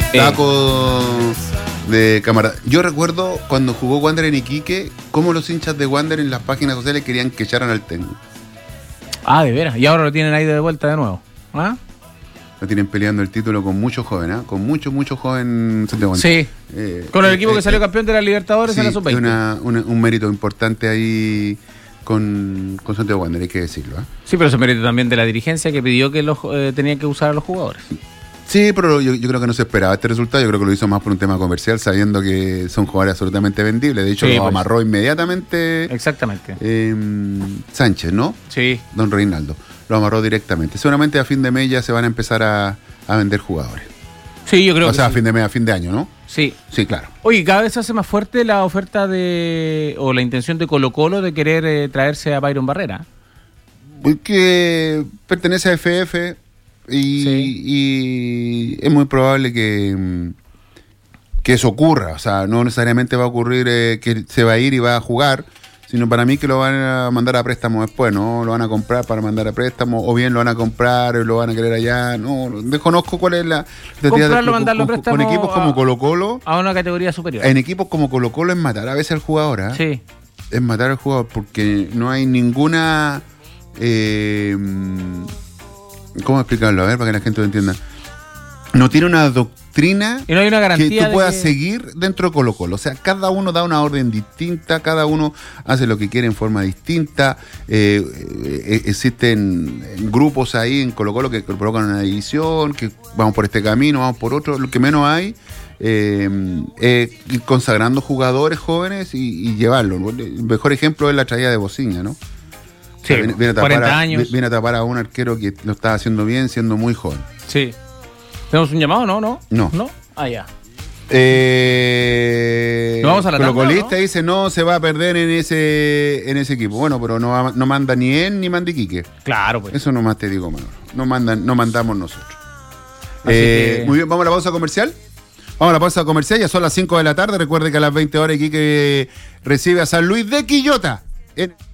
taco de camarada. Yo recuerdo cuando jugó Wander en Iquique, cómo los hinchas de Wander en las páginas sociales querían que echaran al técnico. Ah, de veras. Y ahora lo tienen ahí de vuelta de nuevo. ¿Ah? Lo tienen peleando el título con muchos jóvenes, con mucho joven Santiago Wander. Sí. Con el equipo que salió campeón de la Libertadores en la Sub-20. Un mérito importante ahí con Santiago Wander, hay que decirlo. Sí, pero es un mérito también de la dirigencia que pidió que tenían que usar a los jugadores. Sí, pero yo creo que no se esperaba este resultado. Yo creo que lo hizo más por un tema comercial, sabiendo que son jugadores absolutamente vendibles. De hecho, lo amarró inmediatamente. Exactamente. Sánchez, ¿no? Sí. Don Reinaldo. Lo amarró directamente. Seguramente a fin de mes ya se van a empezar a vender jugadores. Sí, yo creo que a fin de mes, a fin de año, ¿no? Sí. Sí, claro. Oye, cada vez se hace más fuerte la oferta o la intención de Colo-Colo de querer traerse a Byron Barrera. Porque pertenece a FF y es muy probable que eso ocurra. O sea, no necesariamente va a ocurrir que se va a ir y va a jugar, sino para mí que lo van a mandar a préstamo después, ¿no? Lo van a comprar para mandar a préstamo, o bien lo van a comprar y lo van a querer allá. No, desconozco cuál es la comprarlo, mandarlo a préstamo con equipos como Colo-Colo. A una categoría superior. En equipos como Colo-Colo es matar a veces al jugador, ¿eh? Sí. Es matar al jugador porque no hay ninguna... ¿cómo explicarlo? A ver, para que la gente lo entienda. No tiene una doctrina y no hay una garantía que tú puedas seguir dentro de Colo-Colo. O sea, cada uno da una orden distinta, cada uno hace lo que quiere en forma distinta. Existen grupos ahí en Colo-Colo que provocan una división, que vamos por este camino, vamos por otro. Lo que menos hay ir consagrando jugadores jóvenes y llevarlos. El mejor ejemplo es la traída de Bociña, ¿no? Sí, o sea, viene a tapar 40 años. Viene a tapar a un arquero que lo está haciendo bien, siendo muy joven. Sí. ¿Tenemos un llamado? ¿No? Ah, ya. Vamos a la colocolista, ¿no? Dice, no se va a perder en ese equipo. Bueno, pero no manda ni él ni manda Iquique. Claro, pues. Eso nomás te digo, Manolo. No mandamos nosotros. Que... Muy bien, ¿vamos a la pausa comercial? Vamos a la pausa comercial, ya son las 5 de la tarde. Recuerde que a las 20 horas Iquique recibe a San Luis de Quillota.